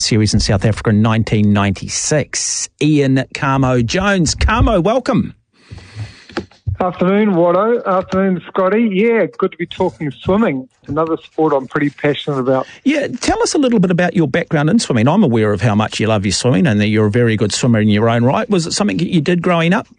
series in South Africa in 1996. Ian Camo Jones. Camo, welcome. Afternoon, Watto. Afternoon, Scotty. Yeah, good to be talking swimming. Another sport I'm pretty passionate about. Yeah, tell us a little bit about your background in swimming. I'm aware of how much you love your swimming and that you're a very good swimmer in your own right. Was it something that you did growing up?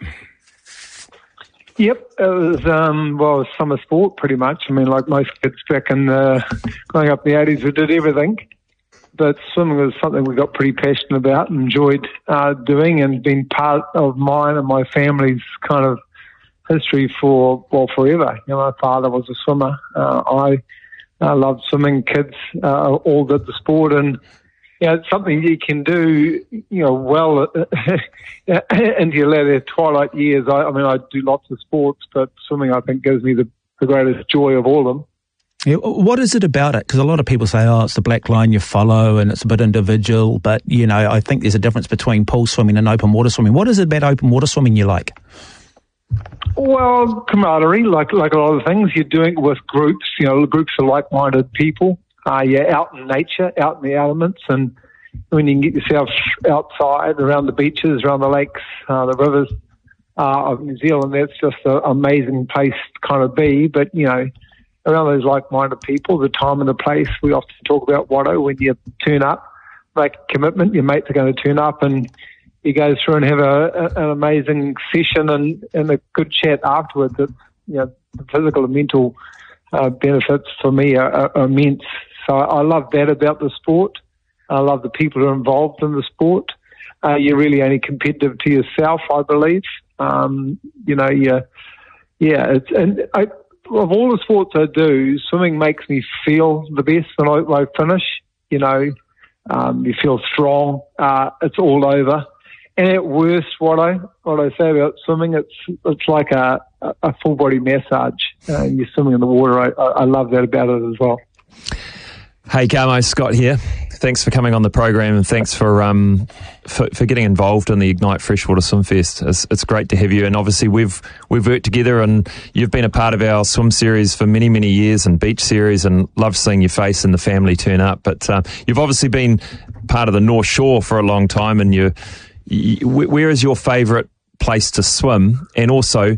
Yep, it was summer sport pretty much. I mean, like most kids back in growing up in the 80s, we did everything. But swimming was something we got pretty passionate about and enjoyed doing, and been part of mine and my family's kind of history for, well, forever. You know, my father was a swimmer. I loved swimming. Kids all did the sport, and you know, it's something you can do, you know, well into your later twilight years. I mean, I do lots of sports, but swimming, I think, gives me the greatest joy of all of them. Yeah, what is it about it? Because a lot of people say, oh, it's the black line you follow and it's a bit individual. But, you know, I think there's a difference between pool swimming and open water swimming. What is it about open water swimming you like? Well, camaraderie, like a lot of things. You're doing it with groups, you know, groups of like-minded people. You're out in nature, out in the elements. And when you can get yourself outside, around the beaches, around the lakes, the rivers of New Zealand, that's just an amazing place to kind of be. But, you know, around those like-minded people, the time and the place, we often talk about, Watto, when you turn up, make a commitment, your mates are going to turn up, and you go through and have an amazing session and a good chat afterwards. It's, you know, the physical and mental benefits for me are immense. So I love that about the sport. I love the people who are involved in the sport. You're really only competitive to yourself, I believe. You know, of all the sports I do, swimming makes me feel the best when I finish. You know, you feel strong. It's all over. And at worst, what I say about swimming, it's like a full body massage. You're swimming in the water. I love that about it as well. Hey, Camo, Scott here. Thanks for coming on the program, and thanks for getting involved in the Ignite Freshwater Swim Fest. It's great to have you, and obviously we've worked together, and you've been a part of our swim series for many, many years, and beach series, and love seeing your face and the family turn up. But you've obviously been part of the North Shore for a long time, and where is your favourite place to swim? And also,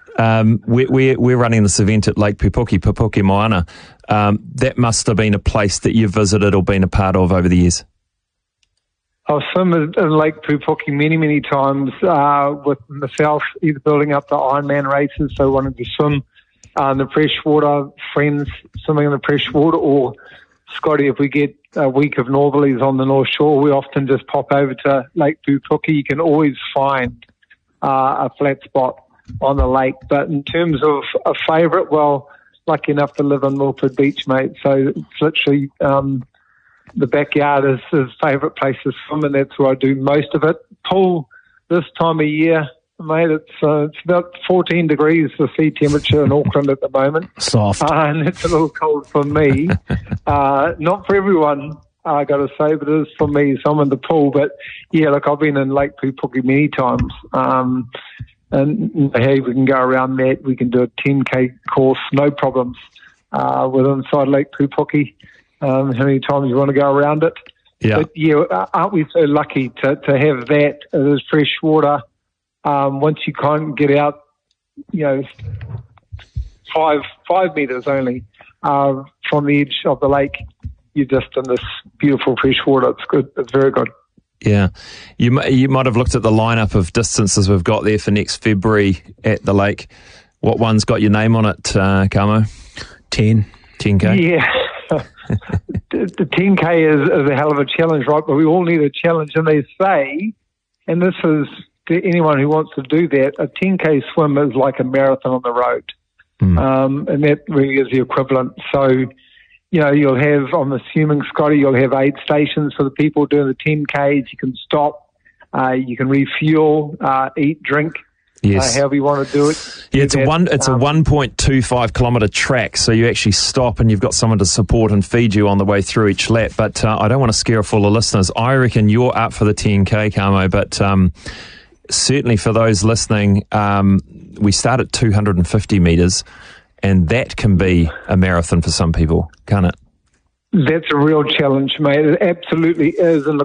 we're running this event at Lake Pupuki Moana. That must have been a place that you've visited or been a part of over the years. I've swum in Lake Pupuki many, many times with myself, either building up the Ironman races, so wanting to swim in the freshwater, friends swimming in the freshwater, or Scotty, if we get a week of northerlies on the North Shore, we often just pop over to Lake Pupuki. You can always find a flat spot on the lake. But in terms of a favourite, well, lucky enough to live on Milford Beach, mate. So it's literally the backyard is his favourite place to swim, and that's where I do most of it. Pool this time of year, mate, it's about 14 degrees the sea temperature in Auckland at the moment. Soft. And it's a little cold for me. Not for everyone, I got to say, but it is for me. So I'm in the pool. But yeah, look, I've been in Lake Pupuki many times. And hey, we can go around that. We can do a 10K course, no problems, with inside Lake Pupuki. How many times you want to go around it? Yeah. But yeah, aren't we so lucky to have that as fresh water? Once you can't get out, you know, 5 meters only from the edge of the lake, you're just in this beautiful fresh water. It's good. It's very good. Yeah. You might have looked at the lineup of distances we've got there for next February at the lake. What one's got your name on it, Camo? 10K? Yeah. The 10K is a hell of a challenge, right? But we all need a challenge. And they say, and this is to anyone who wants to do that, a 10K swim is like a marathon on the road. And that really is the equivalent. So, you know, you'll have, I'm assuming, Scotty, you'll have aid stations for the people doing the 10Ks. You can stop, you can refuel, eat, drink. Yes. However you want to do it. Yeah, it's a 1.25 kilometre track, so you actually stop and you've got someone to support and feed you on the way through each lap. But I don't want to scare off all the listeners. I reckon you're up for the 10K, Camo, but certainly for those listening, we start at 250 metres, and that can be a marathon for some people, can't it? That's a real challenge, mate. It absolutely is. And look,